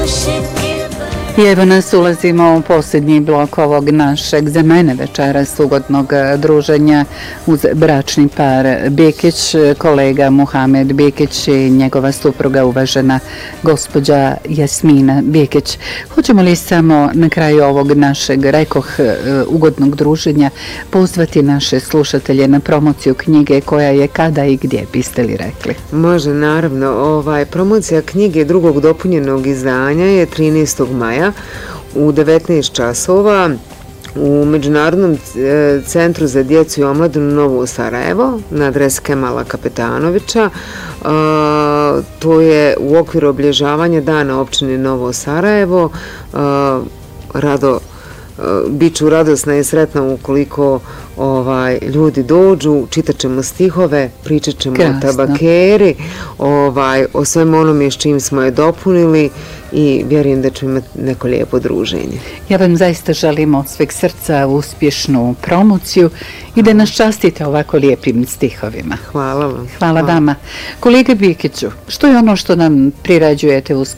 I evo nas ulazimo u posljednji blok ovog našeg, za mene večeras, ugodnog druženja uz bračni par Bekić, kolega Muhamed Bekić i njegova supruga uvažena gospođa Jasmina Bekić. Hoćemo li samo na kraju ovog našeg, rekoh, ugodnog druženja pozvati naše slušatelje na promociju knjige koja je kada i gdje, biste li rekli? Može, naravno. Promocija knjige drugog dopunjenog izdanja je 13. maja u 19 časova u Međunarodnom centru za djecu i omladinu Novo Sarajevo na adresi Kemala Kapetanovića. To je u okviru obilježavanja Dana općine Novo Sarajevo. Bit ću radosna i sretna ukoliko ljudi dođu, čitat ćemo stihove, pričat ćemo o tabakeri, o svem onome s čim smo je dopunili i vjerujem da ću imati neko lijepo druženje. Ja vam zaista želim od sveg srca uspješnu promociju i da nas častite ovako lijepim stihovima. Hvala vam. Hvala vama. Kolega Bekiću, što je ono što nam prirađujete uz